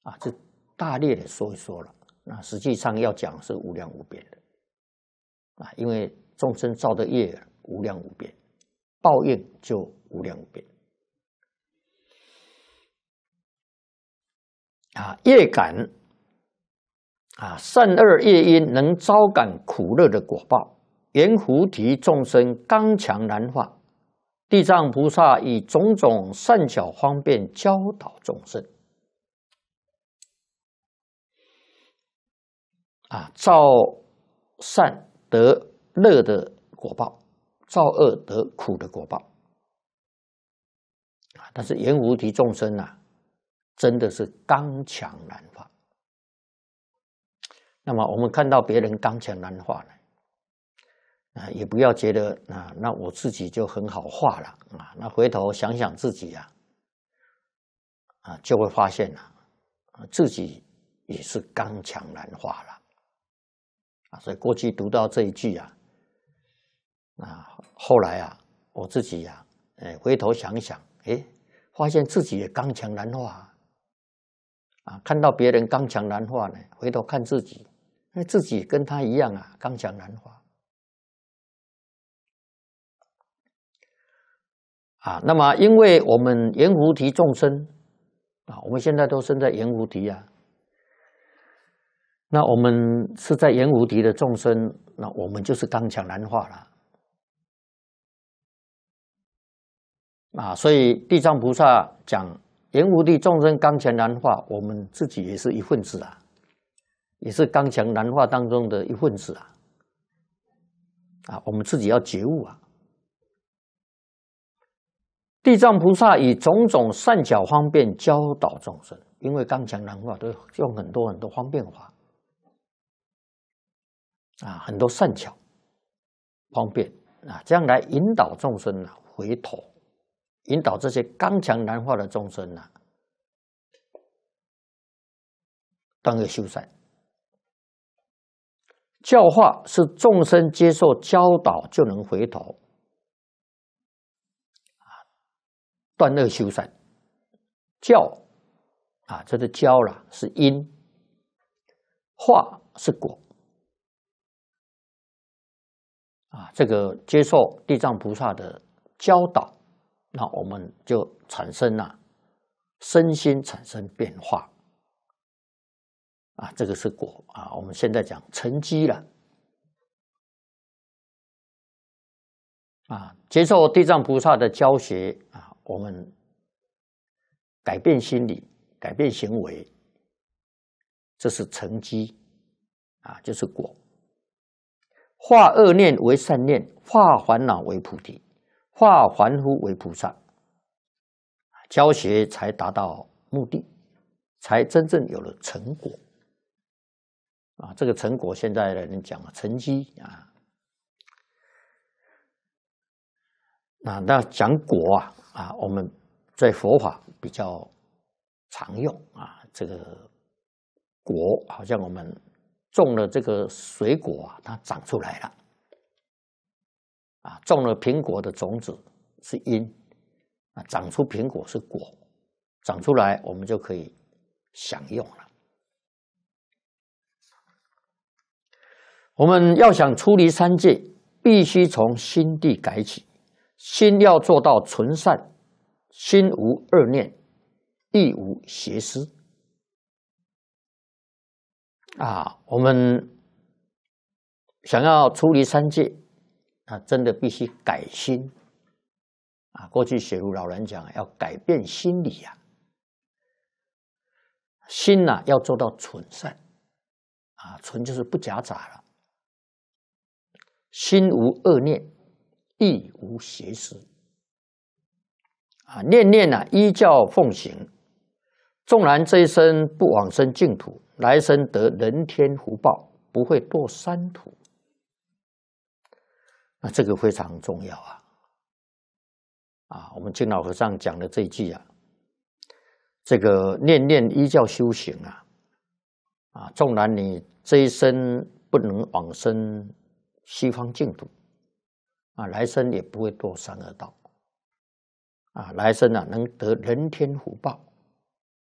这大略的说一说了。那实际上要讲是无量无边的因为众生造的业无量无边，报应就无量无边业感善恶业因能招感苦乐的果报，阎浮提众生刚强难化，地藏菩萨以种种善巧方便教导众生造善得乐的果报，造恶得苦的果报但是阎浮提众生真的是刚强难化。那么我们看到别人刚强难化呢也不要觉得那我自己就很好化了那回头想想自己就会发现自己也是刚强难化了所以过去读到这一句后来我自己回头想想发现自己也刚强难化看到别人刚强难化呢，回头看自己，自己跟他一样刚强难化那么因为我们阎浮提众生我们现在都生在阎浮提那我们是在阎浮提的众生，那我们就是刚强难化了所以地藏菩萨讲阎浮提众生刚强难化，我们自己也是一份子也是刚强难化当中的一份子我们自己要觉悟地藏菩萨以种种善巧方便教导众生，因为刚强难化都用很多很多方便法很多善巧方便这样来引导众生回头，引导这些刚强难化的众生断恶修善。教化是众生接受教导就能回头断恶修善。教这个教是因，化是果这个接受地藏菩萨的教导，那我们就产生身心产生变化这个是果我们现在讲成机了接受地藏菩萨的教学我们改变心理，改变行为，这是成机就是果。化恶念为善念，化烦恼为菩提，化凡夫为菩萨，教学才达到目的，才真正有了成果这个成果现在的人讲成绩那讲果我们在佛法比较常用这个果好像我们种了这个水果它长出来了种了苹果的种子是因长出苹果是果，长出来我们就可以享用了。我们要想出离三界，必须从心地改起，心要做到纯善，心无恶念，亦无邪思我们想要出离三界真的必须改心过去雪如老人讲要改变心理心要做到纯善纯就是不夹杂了，心无恶念，亦无邪思念念依教奉行，纵然这一生不往生净土，来生得人天福报，不会堕三途。那这个非常重要我们净老和尚讲的这一句这个念念依教修行纵然你这一生不能往生西方净土来生也不会堕三恶道来生能得人天福报